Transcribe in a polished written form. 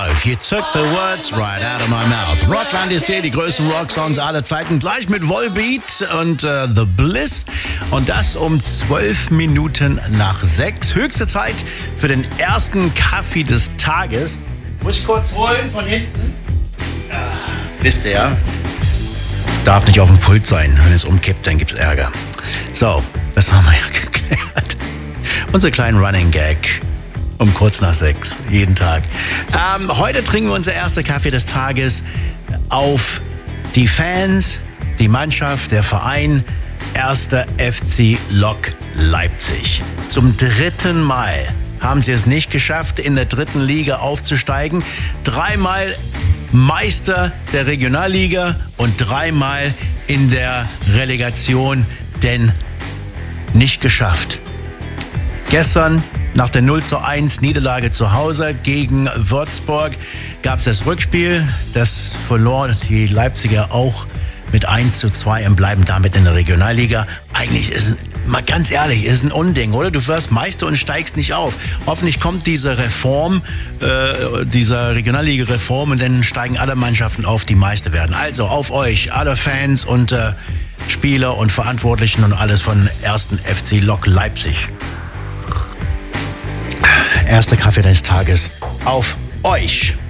läuft. You took the words right out of my mouth. Rockland ist hier, die größten Rocksongs aller Zeiten. Gleich mit Volbeat und The Bliss. Und das um 12 Minuten nach 6. Höchste Zeit für den ersten Kaffee des Tages. Muss ich kurz holen von hinten? Wisst ihr ja? Darf nicht auf dem Pult sein. Wenn es umkippt, dann gibt's Ärger. So, das haben wir ja geklärt. Unser kleinen Running Gag. Um kurz nach 6, jeden Tag. Heute trinken wir unser erster Kaffee des Tages auf die Fans, die Mannschaft, der Verein 1. FC Lok Leipzig. Zum 3. Mal haben sie es nicht geschafft, in der 3. Liga aufzusteigen. 3-mal Meister der Regionalliga und 3-mal in der Relegation, denn nicht geschafft. Gestern nach der 0:1 Niederlage zu Hause gegen Würzburg gab es das Rückspiel. Das verloren die Leipziger auch mit 1:2 und bleiben damit in der Regionalliga. Eigentlich ist es, mal ganz ehrlich, ist ein Unding, oder? Du wirst Meister und steigst nicht auf. Hoffentlich kommt diese Reform, dieser Regionalliga-Reform, und dann steigen alle Mannschaften auf, die Meister werden. Also auf euch, alle Fans und Spieler und Verantwortlichen und alles von 1. FC Lok Leipzig. Erster Kaffee des Tages auf euch.